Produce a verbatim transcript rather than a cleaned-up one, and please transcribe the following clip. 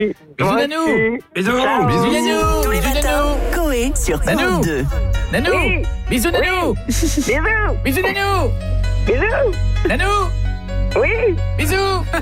Bisous Moi Nanou. aussi. Bisous. Ciao. Bisous Nanou. Tous les Bisous matins, Nanou. Coé sur Nanou. Europe deux. Nanou. Oui. Bisous Nanou. Bisous. Bisous Nanou. Bisous. Nanou. Oui. Bisous.